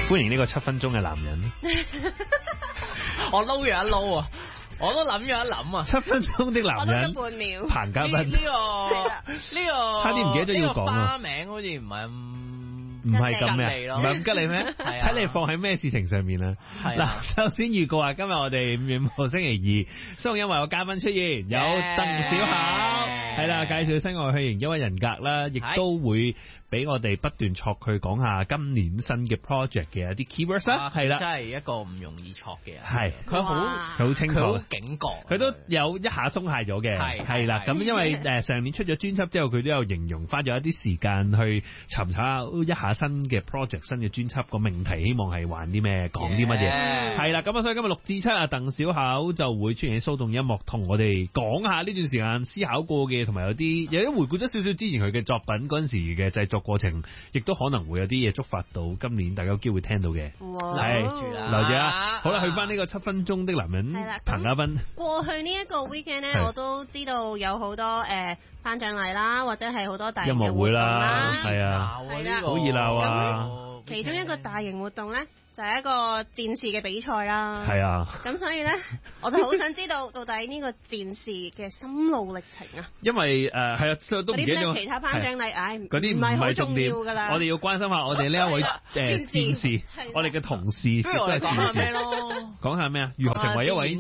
歡迎呢個7分鐘嘅男人。 我撈咗一撈啊！我都諗咗一諗啊 ！7分鐘的男人， 我都得半秒。 彭嘉賓呢個差啲唔記得咗要講啊！ 花名好似唔係唔係咁咩？唔係咁吉利咩？睇你放喺咩事情上面啊？嗱，首先預告啊，今日我哋5月5號星期二，所以因為有嘉賓出現，有鄧小巧，係啦，介紹新外去型憂鬱人格啦，亦都會俾我哋不斷戳佢講下今年新嘅 project 嘅一啲 keywords 啦，係啦， 真係一個唔容易戳嘅人， 係佢好清楚，佢好警覺， 佢都有一下鬆懈咗嘅，係啦，咁因為上年出咗專輯之後，佢都有形容花咗一啲時間去尋找一下新嘅 project、新嘅專輯個命題，希望係玩啲咩、講啲乜嘢，係啦，咁啊，所以今日6至7啊，鄧小巧就會出現喺騷動音樂，同我哋講下呢段時間思考過嘅，同埋有啲回顧咗少少之前佢嘅作品嗰陣時嘅製作過程，亦都可能會有啲嘢觸發到今年大家有機會聽到嘅。 留住啦， 留住啦。好啦，去翻呢個7分鐘的男人，彭嘉賓。 過去呢一個 weekend 咧，我都知道有好多頒獎禮啦，或者係好多大型嘅活動啦， 係啊，好熱鬧啊！ 其中一個大型活動咧，就係一個戰士嘅比賽啦。 係啊。 咁所以咧，我就好想知道到底呢個戰士嘅心路歷程啊。 因為係啊，都唔記得咗。 其他頒獎禮， 嗰啲唔係好重要噶啦。我哋要關心下我哋呢一位戰士，我哋嘅同事。 不如我哋講下咩咯？ 講下咩啊？如何成為一位？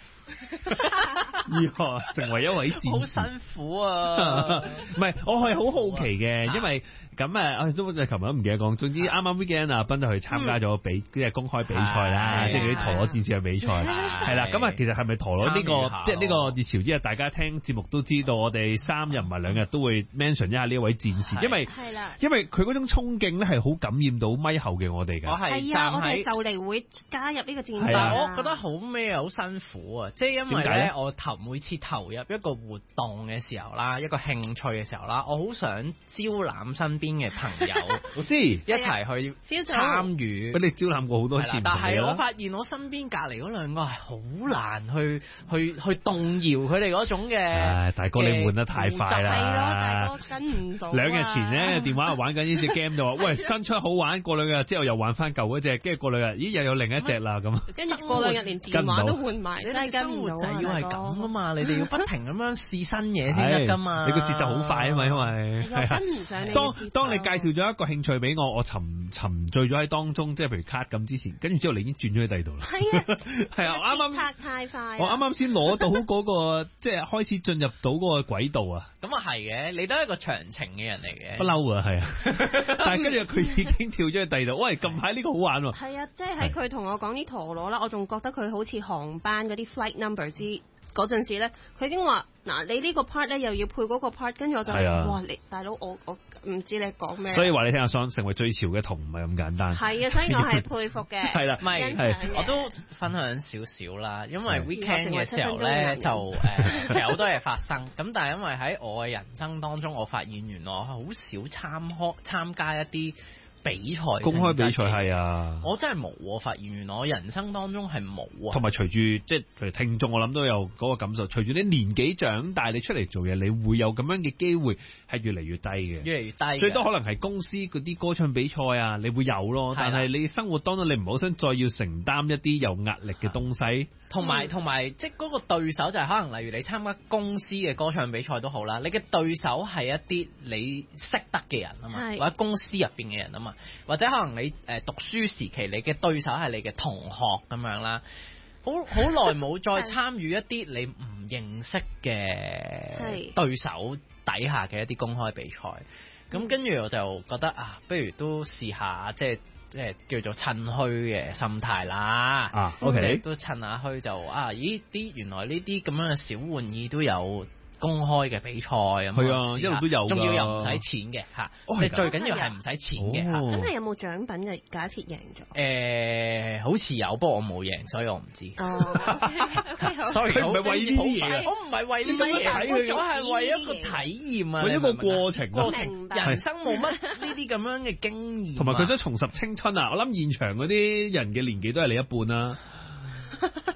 如何成為一位戰士？ 好辛苦啊！ 唔係，我係好好奇嘅，因為咁我都琴日都唔記得講。總之啱啱 weekend 阿斌就去參加咗即係公開比賽啦，即係嗰啲陀螺戰士嘅比賽，係啦。咁啊，其實係咪陀螺呢個即係呢個熱潮之後，大家聽節目都知道，我哋3日唔係2日都會 mention 一下呢位戰士，因為佢嗰種衝勁咧係好感染到咪後嘅我哋㗎。 我哋就嚟會加入呢個戰隊， 但我覺得好咩好辛苦啊！即係因為咧，我每次投入一個活動嘅時候啦，一個興趣嘅時候啦，我好想招攬身邊嘅朋友， 我知一齊去參與。 俾你招攬過好多次， 但係我發現我身邊隔離嗰2個係好難去動搖佢哋嗰種嘅。大哥你換得太快啦， 係咯，大哥跟唔到。 2日前咧電話玩緊呢隻 game 就話，喂，新出好玩，過2日之後又玩翻舊嗰隻，跟住過2日咦又有另一隻啦咁。 跟住過2日連電話都換埋，真係跟唔到。 就要係咁噶嘛，你哋要不停咁樣試新嘢先得噶嘛。 你個節奏好快啊嘛，因為跟唔上你。 當你介紹咗一個興趣俾我沉醉咗喺當中，即係譬如卡咁之前，跟住之後你已經轉咗去第二度啦。係啊，啱啱卡太快。 我啱啱先攞到嗰個，即係開始進入到嗰個軌道啊。 咁啊係嘅，你都係一個長情嘅人嚟嘅。 不嬲啊，係啊。但係跟住佢已經跳咗去第二度。喂，近排呢個好玩喎。 係啊，即係喺佢同我講啲陀螺啦，我仲覺得佢好似航班嗰啲 flight number 嗰陣時咧，佢已經話嗱，你呢個 part 咧又要配嗰個 part， 跟住我就哇，你大佬我唔知你講咩。所以話你聽下，想成為最潮嘅童唔係咁簡單。 係啊，所以我係佩服嘅。 係啦， 我都分享少少啦，因為 weekend 嘅時候咧就其實好多嘢發生，咁但係因為喺我嘅人生當中，我發現原來我好少參加一啲比賽公開比賽係啊， 我真係冇喎，發現原來我人生當中係冇啊。 同埋隨住即係譬如聽眾，我諗都有嗰個感受。隨住你年紀長大，你出嚟做嘢，你會有咁樣嘅機會係越嚟越低嘅， 越嚟越低。 最多可能係公司嗰啲歌唱比賽啊，你會有咯。但係你生活當中，你唔好想再要承擔一啲有壓力嘅東西。 同埋即係嗰個對手就係可能例如你參加公司嘅歌唱比賽都好啦，你嘅對手係一啲你識得嘅人啊嘛，或者公司入邊嘅人啊嘛。或者可能你讀書時期你嘅對手係你嘅同學咁樣啦，好耐冇再參與一啲你唔認識嘅對手底下嘅一啲公開比賽，咁跟住我就覺得不如都試下即係叫做趁虛嘅心態啦。 OK， 都趁下虛就咦原來呢啲咁樣嘅小玩意都有公開嘅比賽咁， 係啊，一路都有， 仲要又唔使錢嘅嚇，即係最緊要係唔使錢嘅嚇。 咁你有冇獎品嘅？假設贏咗？ 好似有，不過我冇贏，所以我唔知。 sorry， 佢唔係為呢啲嘢， 我唔係為呢啲嘢，我係為一個體驗啊， 為一個過程。 人生冇乜呢啲咁樣嘅經驗。 同埋佢想重拾青春啊！我諗現場嗰啲人嘅年紀都係你一半啦。 唔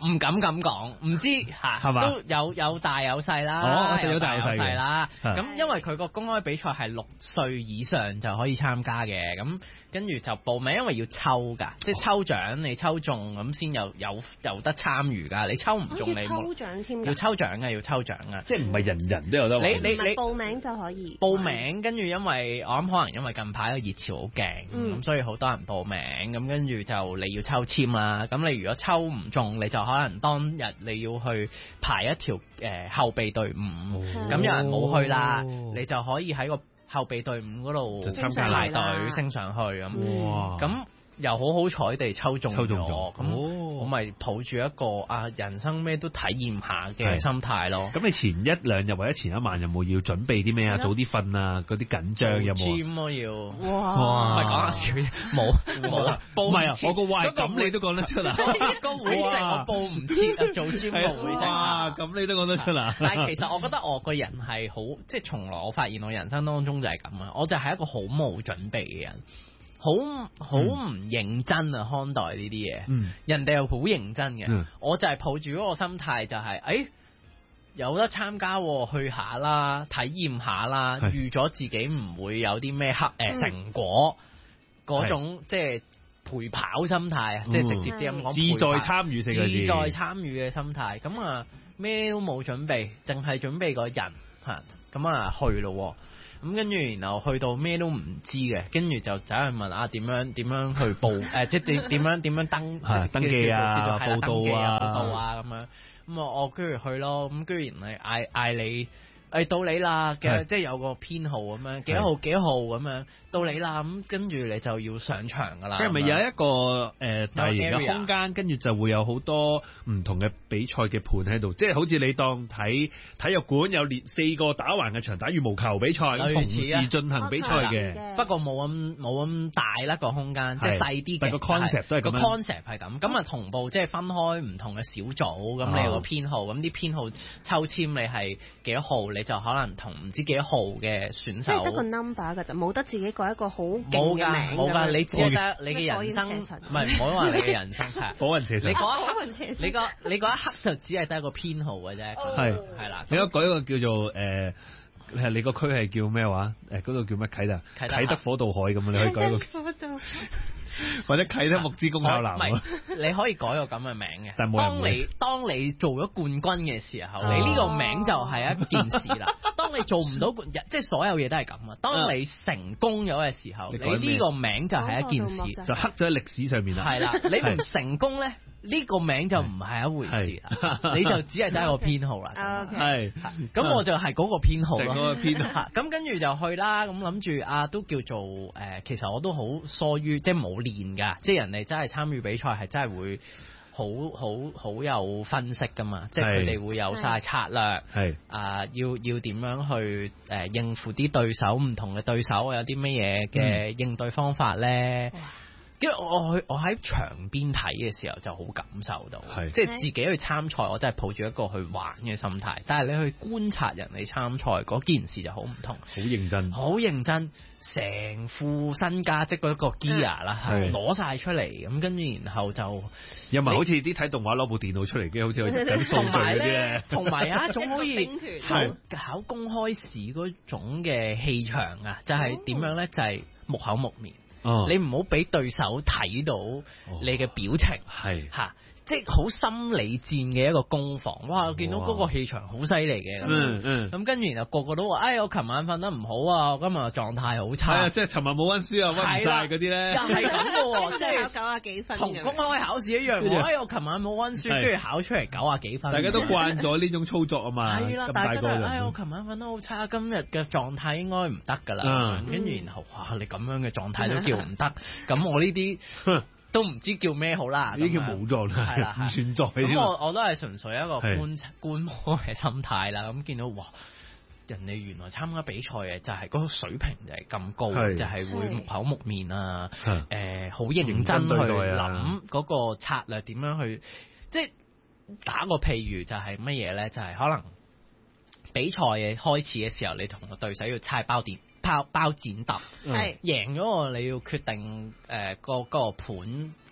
唔敢咁講，唔知嚇， 係嘛？ 都有大有細啦， 有大有細啦。咁因為佢個公開比賽係6歲以上就可以參加嘅，咁跟住就報名，因為要抽㗎，即係抽獎，你抽中咁先有得參與㗎，你抽唔中你抽獎添， 要抽獎嘅，要抽獎啊！ 即係唔係人人都有得玩？ 你報名就可以報名，跟住因為我諗可能因為近排個熱潮好勁，咁所以好多人報名，咁跟住就你要抽籤啦。咁你如果抽唔中，你就可能當日你要去排一條後備隊伍，咁有人冇去啦，你就可以喺個後備隊伍嗰度排隊升上去咁。又好彩地抽中咗，咁我咪抱住一個人生咩都體驗下嘅心態咯。 咁你前1、2日或者前1晚有冇要準備啲咩啊？早啲瞓啊，嗰啲緊張有冇 ？gym 咯要，哇！唔係講下笑啫，冇啊，報唔切。我個壞咁你都講得出啦。個會籍我報唔切啊，做 gym 個會籍。 哇！咁你都講得出啦。 但係其實我覺得我個人係好，即係從來我發現我人生當中就係咁啊，我就係一個好冇準備嘅人。好唔認真啊！看待呢啲嘢，人哋又好認真嘅，我就係抱住嗰個心態，就係有得參加，去下啦，體驗下啦，預咗自己唔會有啲咩成果嗰種，即係陪跑心態啊！即係直接啲咁講， 自在參與， 自在參與嘅心態。咁啊，咩都冇準備，淨係準備個人嚇，咁啊去咯。咁跟住，然後去到咩都唔知嘅，跟住就走去問點樣去報即係點樣登記啊， 報道啊咁樣。咁我跟住去咯，咁跟住然後嗌你到你啦嘅，即係有個編號咁樣，幾多號咁樣到你啦，咁跟住你就要上場噶啦。佢係咪有一個大型嘅空間，跟住就會有好多唔同嘅比賽嘅盤喺度，即係好似你當睇體育館有列4個打橫嘅場打羽毛球比賽，同時進行比賽嘅。不過冇咁大啦個空間，即係細啲嘅。 但個 concept 都係咁。個 concept 係咁啊同步即係分開唔同嘅小組，咁你有個編號，咁啲編號抽籤你係幾多號，你就可能同唔知幾多號嘅選手。即係得個 number 㗎咋，冇得自己改一個好勁嘅名。冇㗎，你只係得你嘅人生，唔好話你嘅人生係火雲邪神。你嗰一刻就只係得一個編號嘅啫。係啦， 你應該改一個叫做你個區係叫咩話？嗰度叫乜啟德？啟德火渡海咁啊！你可以改一個。或者啟德木之功效男， 你可以改個咁嘅名嘅。但當你做咗冠軍嘅時候，你呢個名就係一件事啦。當你做唔到即係所有嘢都係咁啊。當你成功咗嘅時候，你呢個名就係一件事， 就刻咗喺歷史上面啦。 係啦，你唔成功咧，呢個名就唔係一回事啦，你就只係得一個編號啦。 係， 咁我就係嗰個編號咯。咁跟住就去啦，咁諗住都叫做其實我都好疏於，即係冇練㗎，即係人哋真係參與比賽係真係會好有分析㗎嘛，即係佢哋會有晒策略，要點樣去應付啲對手，唔同嘅對手有啲乜嘢嘅應對方法咧。因為我喺場邊睇嘅時候就好感受到，即係自己去參賽，我真係抱住一個去玩嘅心態。但係你去觀察人哋參賽嗰件事就好唔同， 好認真， 好認真，成副身家即嗰個 gear 啦，攞晒出嚟咁，跟住然後就又唔係好似啲睇動畫攞部電腦出嚟嘅，好似緊數據嗰啲咧。 同埋有一種好似考公開試嗰種嘅氣場啊，就係點樣咧？就係木口木面。你唔好俾對手睇到你嘅表情，係嚇，即係好心理戰嘅一個攻防。哇！我見到嗰個氣場好犀利嘅，咁跟住然後個個都話：我琴晚瞓得唔好啊，我今日狀態好差。係啊，即係尋晚冇溫書啊，溫唔晒嗰啲咧。又係咁嘅喎，即係90幾分，同公開考試一樣。我琴晚冇溫書，跟住考出嚟90幾分。大家都慣咗呢種操作啊嘛。係啦，大家都我琴晚瞓得好差，今日嘅狀態應該唔得㗎啦。跟住然後哇，你咁樣嘅狀態都叫唔得，咁我呢啲都唔知叫咩好啦，呢啲叫冇狀態，唔存在。咁我都係純粹一個觀摩嘅心態啦。咁見到哇，人哋原來參加比賽嘅就係嗰個水平就係咁高，就係會木口木面啊，好認真去諗嗰個策略點樣去，即係打個譬如就係乜嘢咧？就係可能比賽嘅開始嘅時候，你同個對手要猜包剪揼，係贏咗你要決定個盤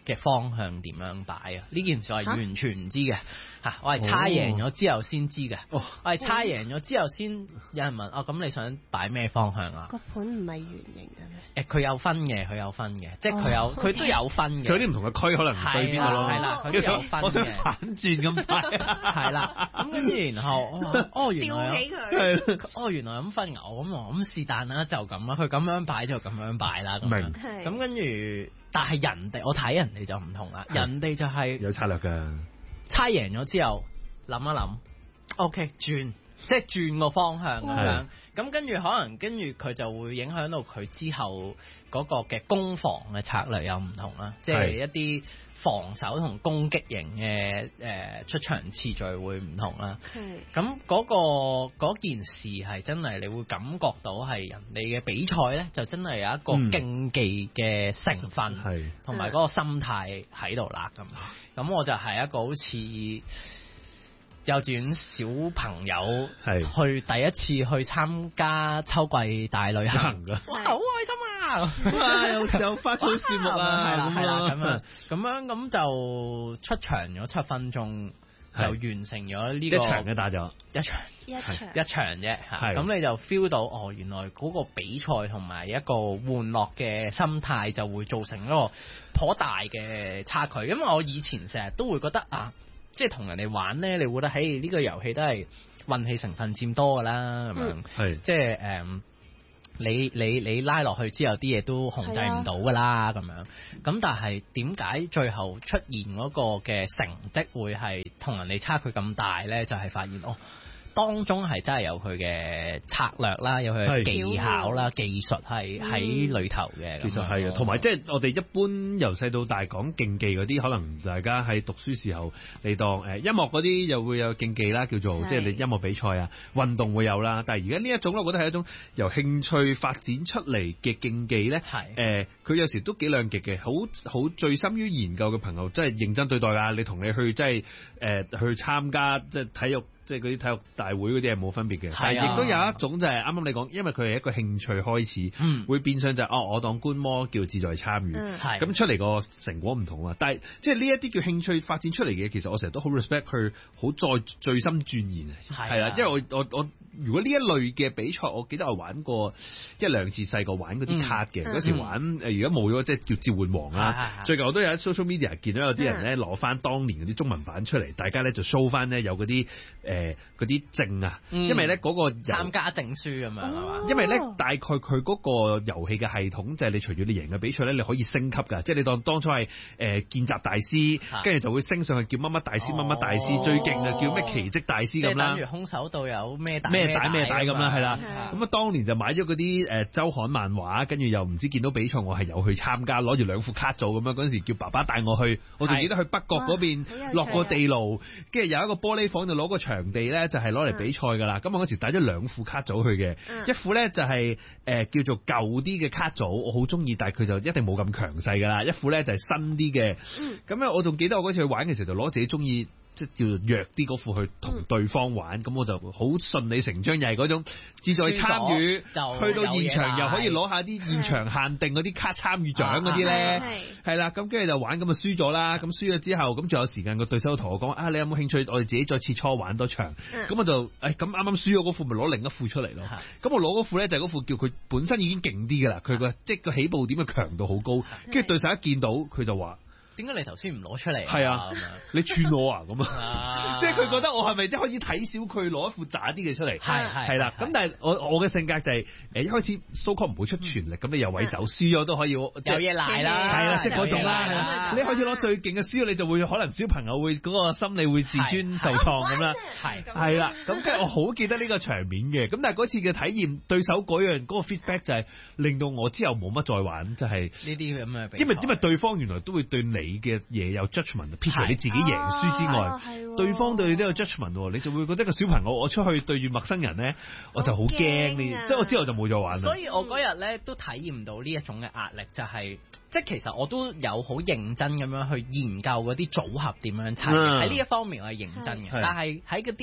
嘅方向點樣擺啊？呢件事我係完全唔知嘅嚇，我係猜贏咗之後先知嘅。我係猜贏咗之後先有人問咁你想擺咩方向啊？ 個盤唔係圓形嘅咩？ 佢有分嘅，即係佢都有分嘅。 佢有啲唔同嘅區可能唔對邊個咯。 係啦，佢都有分嘅。 我想反轉咁擺。 係啦，咁跟住然後原來吊起佢。 原來咁分牛咁是但啦，就咁啦。佢咁樣擺就咁樣擺啦。 明。 咁跟住，但係我睇人哋就唔同啦。人哋就係有策略㗎。 猜贏咗之後，諗一諗 ，OK 轉，即係轉個方向咁樣。咁跟住跟住佢就會影響到佢之後嗰個嘅攻防嘅策略有唔同啦。即係一啲防守同攻擊型嘅出場次序會唔同啦。咁嗰件事係真係你會感覺到係人哋嘅比賽咧，就真係有一個競技嘅成分，同埋嗰個心態喺度啦。咁我就係一個好似幼稚園小朋友去第一次去參加秋季大旅行㗎，哇好開心啊！ 有花草樹木啊， 係啦咁樣就出場咗7分鐘，就完成咗呢個一場嘅打咗一場啫嚇。咁你就 feel 到原來嗰個比賽同埋一個玩樂嘅心態就會造成一個頗大嘅差距。因為我以前成日都會覺得即係同人哋玩咧，你會覺得呢個遊戲都係運氣成分佔多㗎啦，咁樣，即係你拉落去之後啲嘢都控制唔到㗎啦，咁樣。咁但係點解最後出現嗰個嘅成績會係同人哋差距咁大咧？就係發現當中係真係有佢嘅策略啦，有佢嘅技巧啦、技術係喺裏頭嘅。 其實係嘅，同埋即係我哋一般由細到大講競技嗰啲，可能大家喺讀書時候你當音樂嗰啲又會有競技啦，叫做即係你音樂比賽啊、運動會有啦。但係而家呢一種我覺得係一種由興趣發展出嚟嘅競技咧。佢有時都幾兩極嘅，好醉心於研究嘅朋友真係認真對待㗎。你同你去即係去參加即係體育。即係嗰啲體育大會嗰啲係冇分別嘅，但係亦都有一種就係啱啱你講，因為佢係一個興趣開始，會變相就係我當觀摩叫志在參與，咁出嚟個成果唔同啊。但係即係呢一啲叫興趣發展出嚟嘅，其實我成日都好 respect 佢，好再醉心鑽研啊。係啦，因為我如果呢一類嘅比賽，我記得我玩過1、2次細個玩嗰啲卡嘅，嗰時玩如果冇咗即係叫召喚王啦。最近我都有喺 social media 見到有啲人咧攞翻當年嗰啲中文版出嚟，大家咧就 show 翻咧有嗰啲嗰啲證啊，因為咧嗰個參加證書咁樣係嘛？ 因為咧大概佢嗰個遊戲嘅系統就係你隨住你贏嘅比賽咧，你可以升級㗎，即係你當初係見習大師，跟住就會升上去叫乜乜大師乜乜大師，最勁就叫咩奇蹟大師咁啦。 即係等於空手道有咩帶咁啦，係啦。咁當年就買咗嗰啲週刊漫畫，跟住又唔知見到比賽，我係有去參加，攞住2副卡組咁樣。嗰陣時叫爸爸帶我去，我仲記得去北角嗰邊落個地牢，跟住有一個玻璃房就攞個場地咧。就係攞嚟比賽㗎啦，咁我嗰時帶咗2副卡組去嘅，一副咧就係叫做舊啲嘅卡組，我好中意，但係佢就一定冇咁強勢㗎啦。一副咧就係新啲嘅，咁咧我仲記得我嗰次去玩嘅時候就攞自己中意。即係叫做弱啲嗰副去同對方玩，咁我就好順理成章，又係嗰種志在參與，去到現場又可以攞下啲現場限定嗰啲卡參與獎嗰啲咧，係啦，咁跟住就玩，咁就輸咗啦。咁輸咗之後，咁仲有時間個對手同我講你有冇興趣？我哋自己再切磋玩多場。咁我就咁啱啱輸咗嗰副，咪攞另一副出嚟咯。咁我攞嗰副咧就係嗰副叫佢本身已經勁啲㗎啦，佢個即係個起步點嘅強度好高，跟住對手一見到佢就話。 點解你頭先唔攞出嚟？ 係啊，你串我啊咁啊！即係佢覺得我係咪一開始睇小佢攞一副渣啲嘅出嚟？係啦。咁但係我嘅性格就係一開始蘇克唔會出全力，咁你有位走，輸咗都可以有嘢賴啦。 係啦，即係嗰種啦。你開始攞最勁嘅輸咗，你就會可能小朋友會嗰個心理會自尊受創咁啦。係啦。咁跟住我好記得呢個場面嘅。咁但係嗰次嘅體驗，對手嗰個 feedback 就係令到我之後冇乜再玩，就係呢啲咁嘅比賽。 因為對方原來都會對你嘅嘢有 judgment， 撇除你自己贏輸之外，對方對你都有 judgment， 你就會覺得個小朋友我出去對住陌生人咧，我就好驚呢，所以我之後就冇再玩啦。 所以我嗰日咧都體驗到呢一種嘅壓力，就係即係其實我都有好認真咁樣去研究嗰啲組合點樣砌，喺呢一方面我係認真嘅，但係喺嗰啲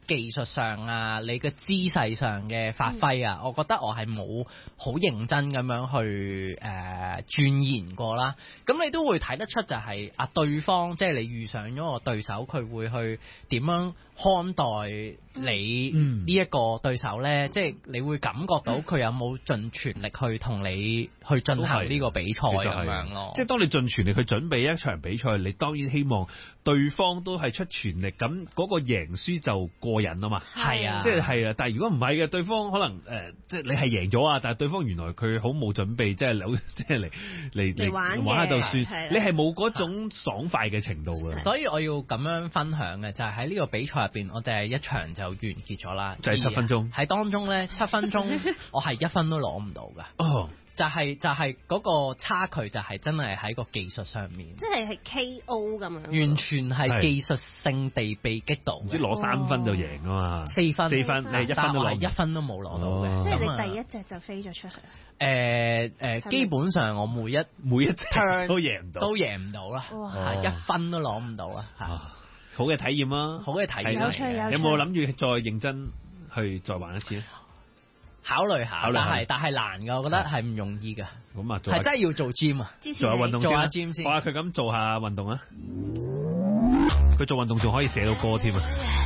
技術上啊，你嘅姿勢上嘅發揮啊，我覺得我係冇好認真咁樣去鑽研過啦。咁你都會睇得出就係對方即係你遇上咗個對手，佢會去點樣看待你呢一個對手咧？即係你會感覺到佢有冇盡全力去同你去進行呢個比賽咁樣咯。 即係當你盡全力去準備一場比賽，你當然希望對方都係出全力，咁嗰個贏輸就過癮啊嘛。 係啊， 即係啊，但係如果唔係嘅，對方可能即係你係贏咗啊，但係對方原來佢好冇準備，即係嚟玩下就算，你係冇嗰種爽快嘅程度嘅。 所以我要咁樣分享嘅就係喺呢個比賽入邊，我哋係一場就完結咗啦， 就係7分鐘。喺當中咧7分鐘，我係1分都攞唔到㗎。哦。就係嗰個差距就係真係喺個技術上面， 即係 KO 咁樣， 完全係技術性地被擊倒， 唔知攞3分就贏啊嘛 ，4分， 你1分都攞， 1分都冇攞到嘅， 即係你第一隻就飛咗出去。 基本上我每一 turn 都贏唔到啦，1分都攞唔到啦， 好嘅體驗啊， 好嘅體驗， 有趣。 有冇諗住再認真去再玩一次咧？ 考慮下，但係難㗎，我覺得係唔容易㗎。 咁啊， 係真係要做 gym 啊， 做下運動先， 做下 gym 先。 佢咁做下運動啊，佢做運動仲可以寫到歌添啊。